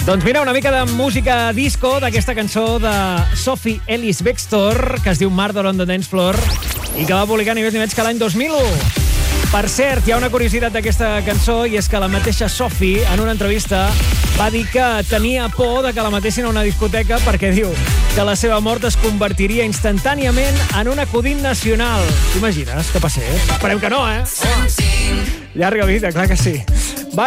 Doncs mira, una mica de música disco d'aquesta cançó de Sophie Ellis-Bextor, que es diu Murder on the Dance Floor, i que va publicar ni més ni menys que l'any 2001. Per cert, hi ha una curiositat d'aquesta cançó, i és que la mateixa Sophie, en una entrevista, va dir que tenia por de que la matessin a una discoteca perquè diu que la seva mort es convertiria instantàniament en un acudit nacional. T'imagines que passés? Esperem que no, eh? Llarga vida, clar que sí.